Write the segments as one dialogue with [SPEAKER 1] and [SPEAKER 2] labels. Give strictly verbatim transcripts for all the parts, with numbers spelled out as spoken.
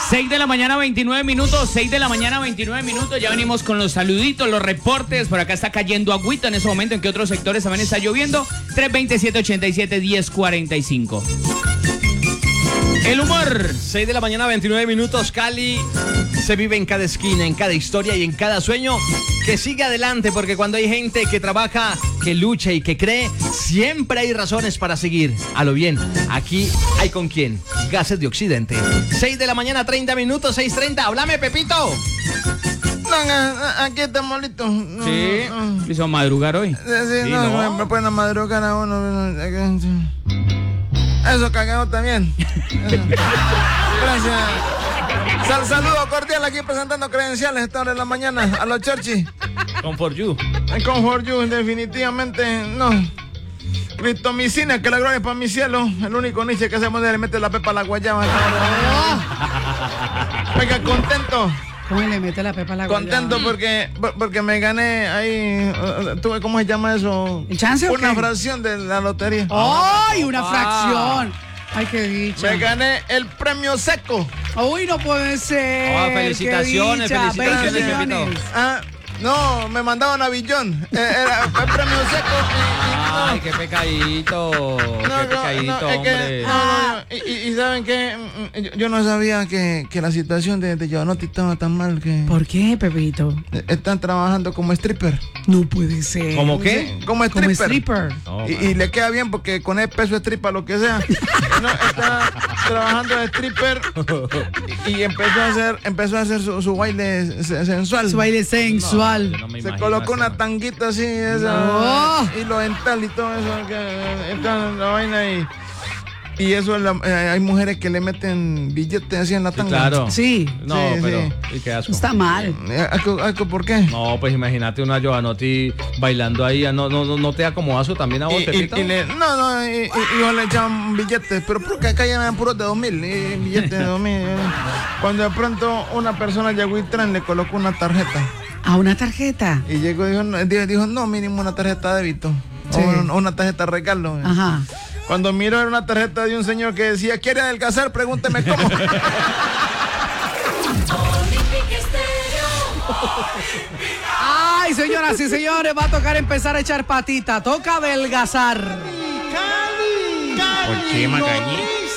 [SPEAKER 1] seis de la mañana, veintinueve minutos, seis de la mañana, veintinueve minutos, ya venimos con los saluditos, los reportes, por acá está cayendo agüita en ese momento, en que otros sectores también está lloviendo, tres veintisiete, ochenta y siete, diez cuarenta y cinco. El humor.
[SPEAKER 2] seis de la mañana, veintinueve minutos, Cali se vive en cada esquina, en cada historia y en cada sueño. Que siga adelante, porque cuando hay gente que trabaja, que lucha y que cree, siempre hay razones para seguir. A lo bien, aquí hay con quién. Gases de Occidente. seis de la mañana, treinta minutos, seis treinta. Háblame, Pepito.
[SPEAKER 3] No, aquí estamos listos. No,
[SPEAKER 1] Sí,
[SPEAKER 3] no.
[SPEAKER 1] ¿quiso madrugar hoy?
[SPEAKER 3] Sí, sí,
[SPEAKER 2] Sí,
[SPEAKER 3] no,
[SPEAKER 2] no.
[SPEAKER 3] Me, me pueden madrugar a uno. Eso cagado también. Gracias. Sal, saludo cordial aquí presentando credenciales esta hora de la mañana a los Churchill.
[SPEAKER 2] Comfort You.
[SPEAKER 3] Comfort You, definitivamente no. Cristomicina, que la gloria es para mi cielo. El único niche que hacemos es le mete la pepa a la guayaba. Oiga, contento.
[SPEAKER 4] ¿Cómo le mete la pepa a la guayaba?
[SPEAKER 3] Contento porque, porque me gané ahí, uh, tuve, ¿cómo se llama eso?
[SPEAKER 4] ¿El chance o
[SPEAKER 3] Una
[SPEAKER 4] qué?
[SPEAKER 3] fracción de la lotería.
[SPEAKER 4] ¡Ay, una fracción! ¡Ay, qué dicha!
[SPEAKER 3] Me gané el premio seco.
[SPEAKER 4] ¡Uy, no puede ser!
[SPEAKER 2] Ah, felicitaciones,
[SPEAKER 4] qué dicha,
[SPEAKER 2] felicitaciones,
[SPEAKER 4] veinte
[SPEAKER 2] Pepito.
[SPEAKER 4] millones.
[SPEAKER 3] Ah, no, me mandaban a Billón. Eh, era el premio seco. Y, y no.
[SPEAKER 2] Ay, qué pecadito.
[SPEAKER 3] No,
[SPEAKER 2] qué
[SPEAKER 3] no,
[SPEAKER 2] pecadito,
[SPEAKER 3] no, es que,
[SPEAKER 2] hombre.
[SPEAKER 3] no, no, no. Y, y- y saben que yo, yo no sabía que, que la situación de, de Giovanotti estaba tan mal que
[SPEAKER 4] ¿Por qué, Pepito?
[SPEAKER 3] están trabajando como stripper.
[SPEAKER 4] No puede ser.
[SPEAKER 2] ¿Cómo qué?
[SPEAKER 3] Sí, como
[SPEAKER 4] Como
[SPEAKER 3] stripper.
[SPEAKER 4] stripper.
[SPEAKER 2] No,
[SPEAKER 3] Y, y le queda bien porque con el peso stripper lo que sea. No, está trabajando de stripper y, y empezó a hacer, empezó a hacer su, su baile se- sensual.
[SPEAKER 4] Su baile sensual.
[SPEAKER 2] No me
[SPEAKER 3] Se
[SPEAKER 2] imagino
[SPEAKER 3] colocó
[SPEAKER 2] eso.
[SPEAKER 3] una tanguita así, esa,
[SPEAKER 4] No.
[SPEAKER 3] hilo dental y todo eso, que está la vaina y, y eso es la- eh, hay mujeres que le meten billetes así en la
[SPEAKER 2] Sí,
[SPEAKER 3] tanga.
[SPEAKER 2] claro.
[SPEAKER 4] Sí.
[SPEAKER 2] No,
[SPEAKER 3] Sí,
[SPEAKER 2] pero.
[SPEAKER 3] sí.
[SPEAKER 2] ¿Y qué asco?
[SPEAKER 4] Está mal.
[SPEAKER 3] Eh, ¿algo- algo ¿Por qué?
[SPEAKER 2] No, pues imagínate una Giovanotti bailando ahí. No, no, no, no te da como aso también a vos,
[SPEAKER 3] Y, y-
[SPEAKER 2] Pepito.
[SPEAKER 3] y le, no, no, y, y- y yo le echaban billetes, pero porque acá ya eran puros de dos mil, y billetes de dos mil. eh. Cuando de pronto una persona llegó y tran, le colocó una tarjeta.
[SPEAKER 4] ¿A una tarjeta?
[SPEAKER 3] Y llegó y dijo, no, dijo, dijo, no, mínimo una tarjeta de débito.
[SPEAKER 4] Sí.
[SPEAKER 3] O una, una tarjeta de regalo.
[SPEAKER 4] Ajá.
[SPEAKER 3] Cuando miró era una tarjeta de un señor que decía, ¿quiere adelgazar? Pregúnteme cómo.
[SPEAKER 4] Ay, señoras y señores, va a tocar empezar a echar patita. Toca adelgazar.
[SPEAKER 1] ¿Por qué, Macañi?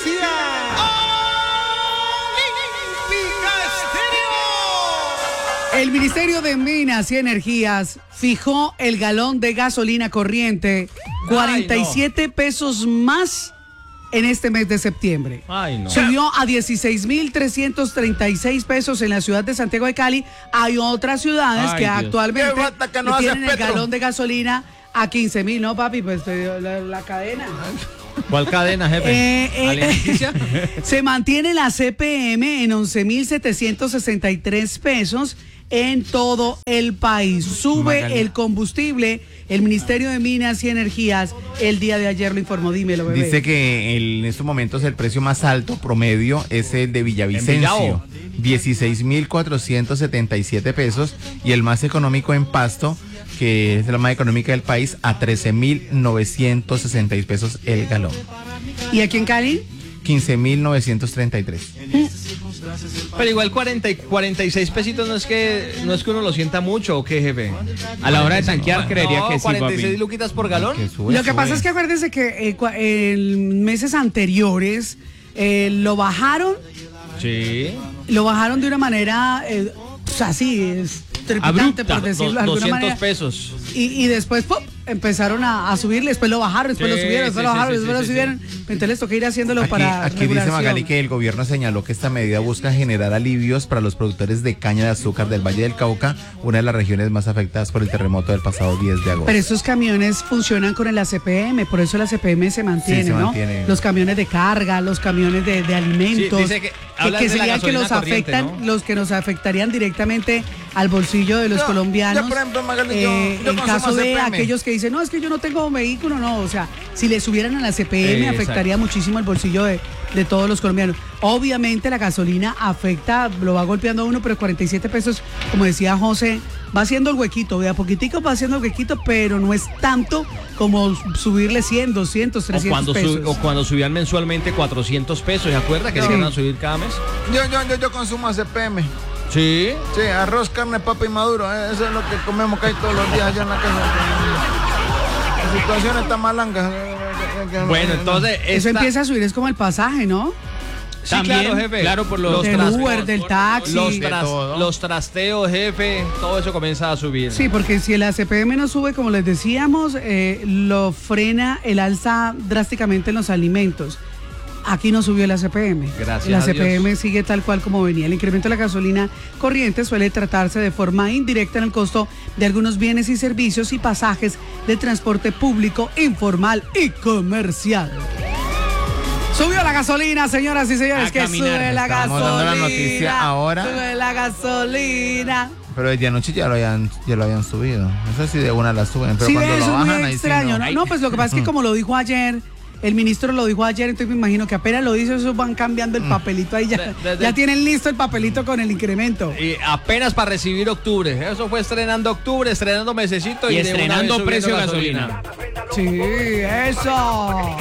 [SPEAKER 4] El Ministerio de Minas y Energías fijó el galón de gasolina corriente cuarenta y siete pesos más en este mes de septiembre.
[SPEAKER 2] Ay, no.
[SPEAKER 4] Subió a dieciséis mil trescientos treinta y seis pesos en la ciudad de Santiago de Cali. Hay otras ciudades
[SPEAKER 1] Ay,
[SPEAKER 4] que
[SPEAKER 1] Dios.
[SPEAKER 4] actualmente
[SPEAKER 3] Qué falta que no hace
[SPEAKER 4] tienen el
[SPEAKER 3] Petro.
[SPEAKER 4] galón de gasolina a quince mil. No, papi, pues te dio la, la cadena.
[SPEAKER 2] ¿Cuál cadena, jefe?
[SPEAKER 4] Eh, eh,
[SPEAKER 2] ¿Alimenticia?
[SPEAKER 4] Se mantiene la C P M en once mil setecientos sesenta y tres pesos en todo el país. Sube
[SPEAKER 1] Magali.
[SPEAKER 4] el combustible. El Ministerio de Minas y Energías el día de ayer lo informó. Dímelo, bebé.
[SPEAKER 5] Dice que el- en estos momentos el precio más alto promedio es el de Villavicencio,
[SPEAKER 2] Villavo.
[SPEAKER 5] dieciséis mil cuatrocientos setenta y siete pesos, y el más económico en Pasto, que es la más económica del país, a trece mil novecientos sesenta y seis pesos el galón,
[SPEAKER 4] ¿Y aquí en Cali?
[SPEAKER 5] quince mil novecientos treinta y tres.
[SPEAKER 2] Pero igual cuarenta y cuarenta y seis pesitos no es que no es que uno lo sienta mucho, ¿o qué, jefe?
[SPEAKER 1] A la hora de tanquear creería
[SPEAKER 2] No,
[SPEAKER 1] que sí,
[SPEAKER 2] cuarenta y seis
[SPEAKER 1] papi.
[SPEAKER 2] luquitas por galón.
[SPEAKER 5] Que sube,
[SPEAKER 4] Lo que pasa
[SPEAKER 5] sube.
[SPEAKER 4] es que acuérdense que eh, cua- en meses anteriores eh, lo bajaron,
[SPEAKER 2] Sí.
[SPEAKER 4] lo bajaron de una manera, eh, o sea, sí, es trepidante,
[SPEAKER 1] Abrupta.
[SPEAKER 4] por decirlo de alguna
[SPEAKER 2] doscientos
[SPEAKER 4] manera.
[SPEAKER 2] pesos.
[SPEAKER 4] Y, y después ¡pum! Empezaron a, a subir, después lo bajaron, después
[SPEAKER 2] Sí,
[SPEAKER 4] lo subieron, después
[SPEAKER 2] sí,
[SPEAKER 4] lo
[SPEAKER 2] sí,
[SPEAKER 4] bajaron,
[SPEAKER 2] sí,
[SPEAKER 4] después
[SPEAKER 2] sí,
[SPEAKER 4] lo
[SPEAKER 2] sí,
[SPEAKER 4] subieron. Entonces les toca ir haciéndolo
[SPEAKER 5] Aquí,
[SPEAKER 4] para
[SPEAKER 5] aquí dice
[SPEAKER 4] regulación.
[SPEAKER 5] Magali que el gobierno señaló que esta medida busca generar alivios para los productores de caña de azúcar del Valle del Cauca, una de las regiones más afectadas por el terremoto del pasado diez de agosto.
[SPEAKER 4] Pero estos camiones funcionan con el A C P M, por eso el A C P M se mantiene,
[SPEAKER 5] Sí, se
[SPEAKER 4] ¿no?
[SPEAKER 5] mantiene.
[SPEAKER 4] Los camiones de carga, los camiones de, de alimentos,
[SPEAKER 2] Sí, dice que hablan de la
[SPEAKER 4] serían que
[SPEAKER 2] gasolina
[SPEAKER 4] los
[SPEAKER 2] corriente,
[SPEAKER 4] afectan,
[SPEAKER 2] ¿no?
[SPEAKER 4] los que nos afectarían directamente al bolsillo de los
[SPEAKER 3] Yo-
[SPEAKER 4] colombianos.
[SPEAKER 3] yo, por ejemplo, Magali, yo-
[SPEAKER 4] eh,
[SPEAKER 3] yo
[SPEAKER 4] en
[SPEAKER 3] consumo
[SPEAKER 4] caso de
[SPEAKER 3] C P M.
[SPEAKER 4] aquellos que dicen, no, es que yo no tengo vehículo, no, o sea, si le subieran a la C P M
[SPEAKER 2] Eh,
[SPEAKER 4] afectaría muchísimo el bolsillo de, de todos los colombianos. Obviamente la gasolina afecta, lo va golpeando a uno, pero cuarenta y siete pesos, como decía José, va haciendo el huequito, de a poquitico va haciendo el huequito, pero no es tanto como subirle cien, doscientos,
[SPEAKER 2] O
[SPEAKER 4] trescientos
[SPEAKER 2] cuando,
[SPEAKER 4] pesos.
[SPEAKER 2] sub- o cuando subían mensualmente cuatrocientos pesos, ¿se acuerda que
[SPEAKER 4] Sí.
[SPEAKER 2] le iban a subir cada mes?
[SPEAKER 3] Yo, yo, yo, yo consumo C P M.
[SPEAKER 2] Sí.
[SPEAKER 3] Sí, arroz, carne, papa y maduro. eh, Eso es lo que comemos casi todos los días allá en la casa. La situación está malanga. eh, eh, que-
[SPEAKER 2] Bueno, entonces.
[SPEAKER 4] Eso
[SPEAKER 2] esta-
[SPEAKER 4] empieza a subir, es como el pasaje, ¿no?
[SPEAKER 2] Sí,
[SPEAKER 1] También,
[SPEAKER 2] claro, jefe.
[SPEAKER 1] claro, por los
[SPEAKER 4] Del
[SPEAKER 2] tras-
[SPEAKER 4] Uber, del taxi.
[SPEAKER 2] Los,
[SPEAKER 5] De
[SPEAKER 2] tras-
[SPEAKER 5] todo.
[SPEAKER 2] los trasteos, jefe, todo eso comienza a subir.
[SPEAKER 4] Sí, porque si el A C P M no sube, como les decíamos, eh, lo frena el alza drásticamente en los alimentos. Aquí no subió el A C P M.
[SPEAKER 2] Gracias
[SPEAKER 4] El
[SPEAKER 2] a
[SPEAKER 4] A C P M
[SPEAKER 2] Dios.
[SPEAKER 4] sigue tal cual como venía. El incremento de la gasolina corriente suele tratarse de forma indirecta en el costo de algunos bienes y servicios y pasajes de transporte público, informal y comercial. Subió la gasolina, señoras y señores,
[SPEAKER 1] A
[SPEAKER 4] que
[SPEAKER 1] caminar.
[SPEAKER 4] sube la
[SPEAKER 5] Estamos
[SPEAKER 4] gasolina.
[SPEAKER 5] dando la noticia ahora.
[SPEAKER 4] Sube la gasolina.
[SPEAKER 5] Pero desde anoche ya lo habían, ya lo habían subido. Eso sí, de una la suben. Pero
[SPEAKER 4] Sí,
[SPEAKER 5] cuando
[SPEAKER 4] eso
[SPEAKER 5] lo
[SPEAKER 4] es
[SPEAKER 5] bajan,
[SPEAKER 4] muy
[SPEAKER 5] ahí sí
[SPEAKER 4] extraño,
[SPEAKER 5] no.
[SPEAKER 4] ¿no? No, pues lo que pasa es que como lo dijo ayer, el ministro lo dijo ayer, entonces me imagino que apenas lo dice, eso van cambiando el papelito ahí, ya,
[SPEAKER 2] De- de- de-
[SPEAKER 4] ya tienen listo el papelito con el incremento.
[SPEAKER 2] Y apenas para recibir octubre. Eso fue estrenando octubre, estrenando mesecito
[SPEAKER 1] Y
[SPEAKER 2] y, de una
[SPEAKER 1] estrenando
[SPEAKER 2] vez subiendo
[SPEAKER 1] precio gasolina.
[SPEAKER 4] Sí, eso.